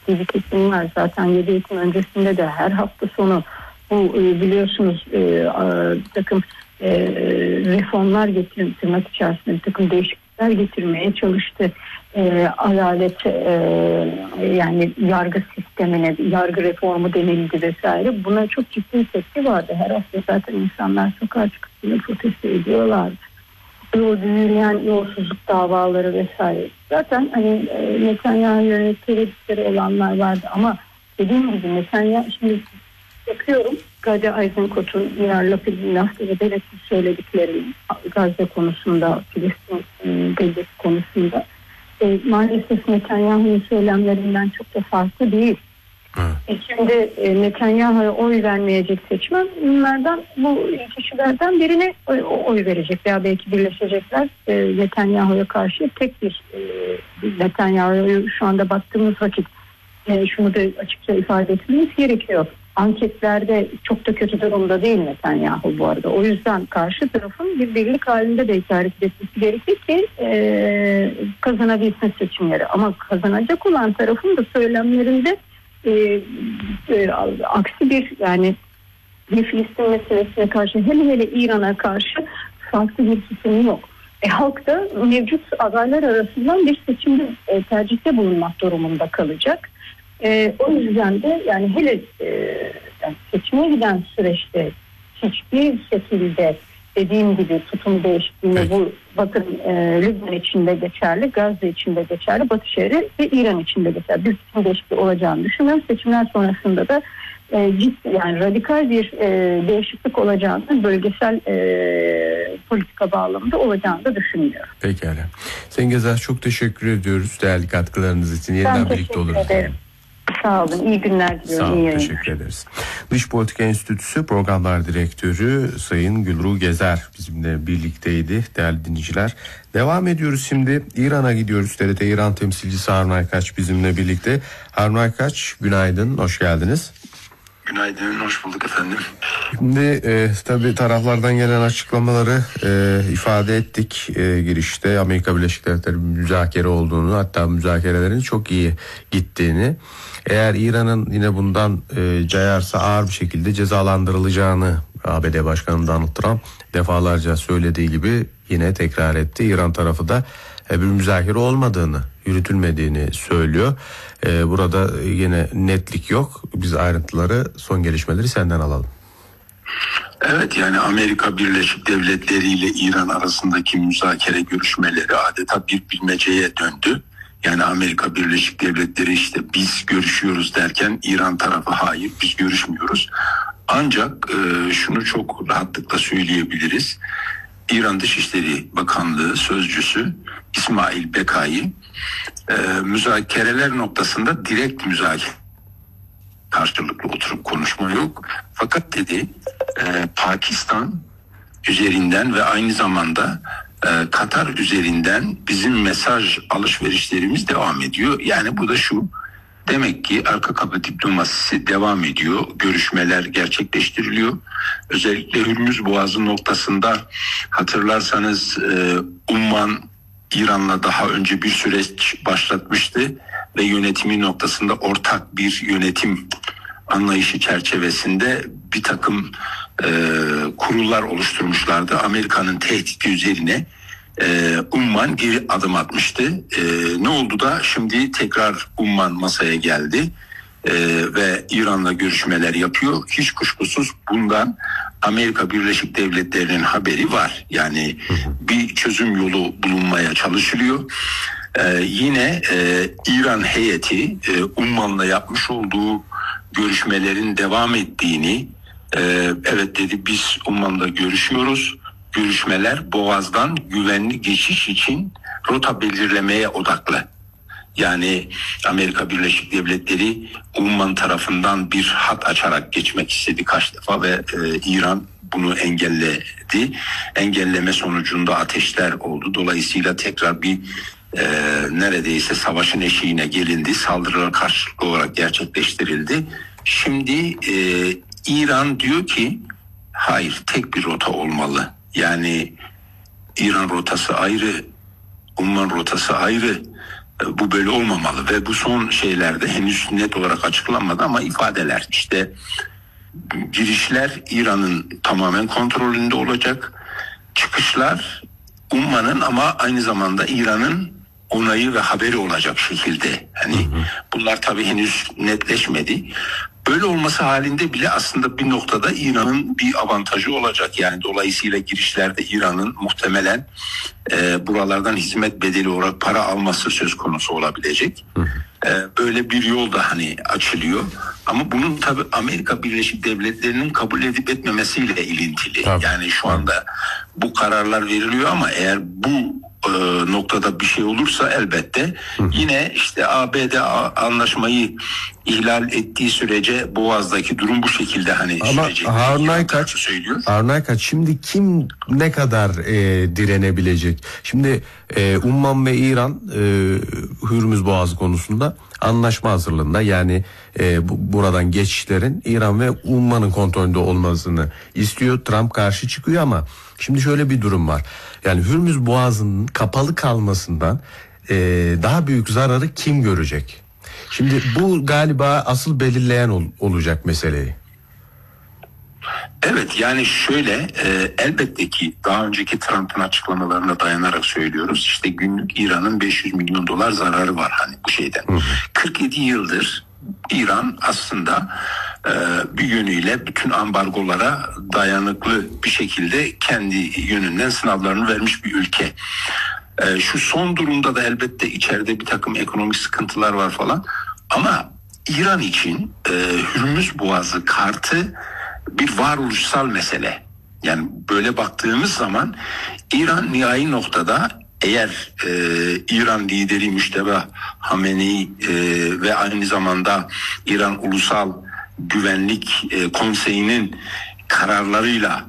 ciddi bir kesim var. Zaten 7 Ekim öncesinde de her hafta sonu bu biliyorsunuz takım reformlar tırnak içerisinde bir takım değişiklikler getirmeye çalıştı. Adalet yani yargı sistemine, yargı reformu denildi vesaire. Buna çok ciddi tepki vardı. Her hafta zaten insanlar sokağa çıkıp protesto ediyorlardı. O büyüyen yolsuzluk davaları vesaire. Zaten hani Netanyahu yöneticileri olanlar vardı ama dediğim gibi Netanyahu, şimdi bakıyorum Gadi Eisenkot'un, Yair Lapid'in ve Beret'in söyledikleri Gazze konusunda, Filistin bölgesi konusunda maalesef Netanyahu'nun söylemlerinden çok da farklı değil. Şimdi Netanyahu'ya oy vermeyecek seçmenlerden bu kişilerden birine oy verecek veya belki birleşecekler. Netanyahu'ya karşı tek bir Netanyahu'ya şu anda baktığımız vakit şunu da açıkça ifade etmemiz gerekiyor. Anketlerde çok da kötü durumda değil Netanyahu bu arada. O yüzden karşı tarafın bir birlik halinde de hareket etmesi gerekir ki kazanabilsin seçimleri. Ama kazanacak olan tarafın da söylemlerinde aksi bir, yani bir Filistin meselesine karşı, hele İran'a karşı farklı bir tutum yok. Halk da mevcut adaylar arasından bir seçimde tercihte bulunmak durumunda kalacak. O yüzden de yani hele yani seçime giden süreçte hiçbir şekilde dediğim gibi tutum değişikliğine, bu bakın Lübnan içinde geçerli, Gazze içinde geçerli, Batı şehri ve İran içinde geçerli bir tutum değişikliği olacağını düşünüyorum. Seçimler sonrasında da ciddi, yani radikal bir değişiklik olacağını, bölgesel politika bağlamında olacağını da düşünüyorum. Pekala. Sayın Gezer, çok teşekkür ediyoruz değerli katkılarınız için. Yeniden birlikte oluruz. Sağ olun. İyi günler diliyorum. Sağ olun. Teşekkür ederiz. Dış Politika Enstitüsü Programlar Direktörü Sayın Gülru Gezer bizimle birlikteydi değerli dinleyiciler. Devam ediyoruz şimdi. İran'a gidiyoruz. TRT İran temsilcisi Harun Aykaç bizimle birlikte. Harun Aykaç, günaydın. Hoş geldiniz. Günaydın, hoş bulduk efendim. Şimdi tabii taraflardan gelen açıklamaları ifade ettik girişte. Amerika Birleşik Devletleri müzakere olduğunu, hatta müzakerelerin çok iyi gittiğini. Eğer İran'ın yine bundan cayarsa ağır bir şekilde cezalandırılacağını ABD Başkanı Donald Trump defalarca söylediği gibi yine tekrar etti. İran tarafı da bir müzakere olmadığını, yürütülmediğini söylüyor. Burada yine netlik yok. Biz ayrıntıları, son gelişmeleri senden alalım. Evet, yani Amerika Birleşik Devletleri ile İran arasındaki müzakere görüşmeleri adeta bir bilmeceye döndü. Yani Amerika Birleşik Devletleri işte biz görüşüyoruz derken İran tarafı hayır biz görüşmüyoruz. Ancak şunu çok rahatlıkla söyleyebiliriz. İran Dışişleri Bakanlığı sözcüsü İsmail Bekai müzakereler noktasında direkt müzakere, karşılıklı oturup konuşma yok. Fakat dedi Pakistan üzerinden ve aynı zamanda Katar üzerinden bizim mesaj alışverişlerimiz devam ediyor. Yani bu da şu, demek ki arka kapı diplomasisi devam ediyor. Görüşmeler gerçekleştiriliyor. Özellikle Hürmüz Boğazı noktasında hatırlarsanız Umman İran'la daha önce bir süreç başlatmıştı ve yönetimi noktasında ortak bir yönetim anlayışı çerçevesinde bir takım kurullar oluşturmuşlardı. Amerika'nın tehdidi üzerine Umman geri adım atmıştı. Ne oldu da şimdi tekrar Umman masaya geldi ve İran'la görüşmeler yapıyor. Hiç kuşkusuz bundan Amerika Birleşik Devletleri'nin haberi var. Yani bir çözüm yolu bulunmaya çalışılıyor. Yine İran heyeti Umman'la yapmış olduğu görüşmelerin devam ettiğini, evet dedi, biz Umman'la görüşüyoruz. Görüşmeler Boğaz'dan güvenli geçiş için rota belirlemeye odaklı. Yani Amerika Birleşik Devletleri Umman tarafından bir hat açarak geçmek istedi kaç defa ve İran bunu engelledi. Engelleme sonucunda ateşler oldu. Dolayısıyla tekrar bir neredeyse savaşın eşiğine gelindi. Saldırılar karşılıklı olarak gerçekleştirildi. Şimdi İran diyor ki hayır, tek bir rota olmalı. Yani İran rotası ayrı, Umman rotası ayrı. bu böyle olmamalı ve bu son şeylerde henüz net olarak açıklanmadı ama ifadeler işte girişler İran'ın tamamen kontrolünde olacak. Çıkışlar ummanın ama aynı zamanda İran'ın onayı ve haberi olacak şekilde. Hani bunlar tabii henüz netleşmedi. Böyle olması halinde bile aslında bir noktada İran'ın bir avantajı olacak. Yani dolayısıyla girişlerde İran'ın muhtemelen buralardan hizmet bedeli olarak para alması söz konusu olabilecek. Böyle bir yol da hani açılıyor. Ama bunun tabii Amerika Birleşik Devletleri'nin kabul edip etmemesiyle ilintili. Tabii. Yani şu anda bu kararlar veriliyor ama eğer bu noktada bir şey olursa elbette yine işte ABD anlaşmayı ihlal ettiği sürece Boğaz'daki durum bu şekilde hani ama sürecek. Harun Aykaç şimdi kim ne kadar direnebilecek? Şimdi Umman ve İran Hürmüz Boğazı konusunda anlaşma hazırlığında, yani buradan geçişlerin İran ve Umman'ın kontrolünde olmasını istiyor. Trump karşı çıkıyor ama şimdi şöyle bir durum var. Yani Hürmüz Boğazı'nın kapalı kalmasından daha büyük zararı kim görecek? Şimdi bu galiba asıl belirleyen olacak meseleyi. Evet, yani şöyle elbette ki daha önceki Trump'ın açıklamalarına dayanarak söylüyoruz. İşte günlük İran'ın 500 milyon dolar zararı var hani bu şeyden. 47 yıldır İran aslında bir yönüyle bütün ambargolara dayanıklı bir şekilde kendi yönünden sınavlarını vermiş bir ülke. Şu son durumda da elbette içeride bir takım ekonomik sıkıntılar var falan. Ama İran için Hürmüz Boğazı kartı bir varoluşsal mesele. Yani böyle baktığımız zaman İran nihai noktada eğer İran lideri Müşteba Hamenei ve aynı zamanda İran Ulusal Güvenlik Konseyi'nin kararlarıyla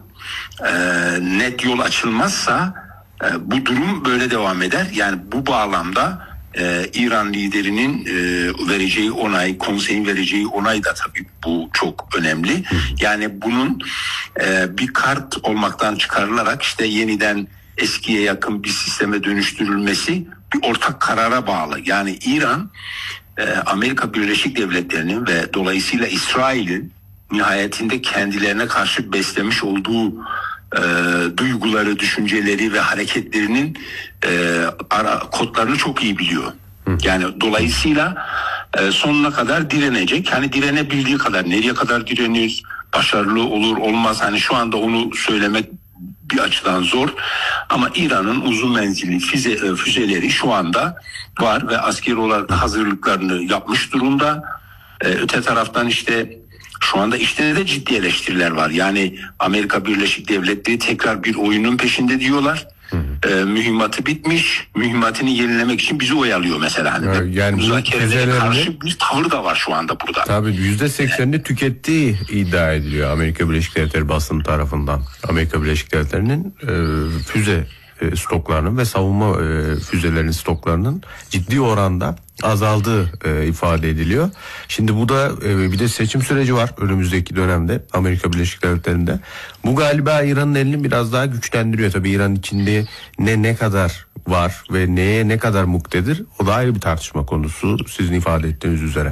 net yol açılmazsa bu durum böyle devam eder. Yani bu bağlamda İran liderinin vereceği onay, konseyin vereceği onay da tabii bu çok önemli. Yani bunun bir kart olmaktan çıkarılarak işte yeniden eskiye yakın bir sisteme dönüştürülmesi bir ortak karara bağlı. Yani İran Amerika Birleşik Devletleri'nin ve dolayısıyla İsrail'in nihayetinde kendilerine karşı beslemiş olduğu duyguları, düşünceleri ve hareketlerinin kodlarını çok iyi biliyor. Yani dolayısıyla sonuna kadar direnecek. Hani direnebildiği kadar, nereye kadar direniyoruz, başarılı olur olmaz, hani şu anda onu söylemek bir açıdan zor. Ama İran'ın uzun menzilli füzeleri şu anda var ve askeri olarak hazırlıklarını yapmış durumda. Öte taraftan işte şu anda işte de ciddi eleştiriler var. Yani Amerika Birleşik Devletleri tekrar bir oyunun peşinde diyorlar. Mühimmatı bitmiş. Mühimmatını yenilemek için bizi oyalıyor mesela. Hani yani müzakerelere karşı bir tavır da var şu anda burada. Tabii %80'ini tükettiği iddia ediliyor Amerika Birleşik Devletleri basını tarafından. Amerika Birleşik Devletleri'nin füze stoklarının ve savunma füzelerinin stoklarının ciddi oranda azaldığı ifade ediliyor. Şimdi bu da bir de seçim süreci var önümüzdeki dönemde Amerika Birleşik Devletleri'nde. Bu galiba İran'ın elini biraz daha güçlendiriyor. Tabii İran içinde ne kadar var ve neye ne kadar muktedir, o da ayrı bir tartışma konusu sizin ifade ettiğiniz üzere.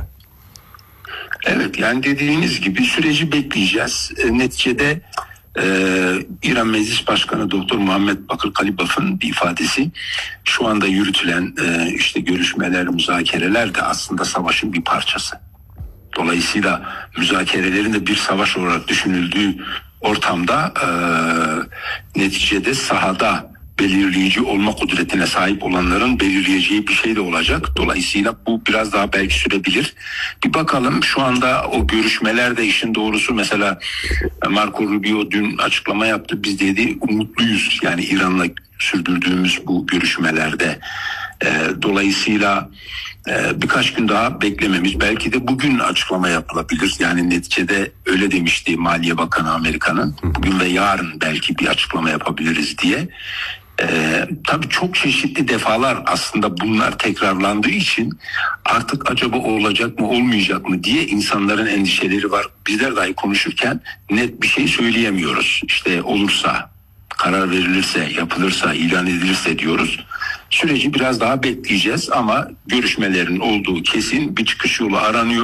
Evet, yani dediğiniz gibi süreci bekleyeceğiz. Neticede İran Meclis Başkanı Doktor Muhammed Bakır Kalibaf'ın bir ifadesi, şu anda yürütülen işte görüşmeler, müzakereler de aslında savaşın bir parçası. Dolayısıyla müzakerelerin de bir savaş olarak düşünüldüğü ortamda neticede sahada belirleyici olma kudretine sahip olanların belirleyeceği bir şey de olacak. Dolayısıyla bu biraz daha belki sürebilir. Bir bakalım, şu anda o görüşmelerde işin doğrusu, mesela Marco Rubio dün açıklama yaptı. Biz dedi umutluyuz yani İran'la sürdürdüğümüz bu görüşmelerde. Dolayısıyla birkaç gün daha beklememiz, belki de bugün açıklama yapılabilir. Yani neticede öyle demişti Maliye Bakanı Amerika'nın. Bugün ve yarın belki bir açıklama yapabiliriz diye. Tabii çok çeşitli defalar aslında bunlar tekrarlandığı için artık acaba olacak mı olmayacak mı diye insanların endişeleri var. Bizler dahi konuşurken net bir şey söyleyemiyoruz. İşte olursa, karar verilirse, yapılırsa, ilan edilirse diyoruz. Süreci biraz daha bekleyeceğiz ama görüşmelerin olduğu kesin, bir çıkış yolu aranıyor.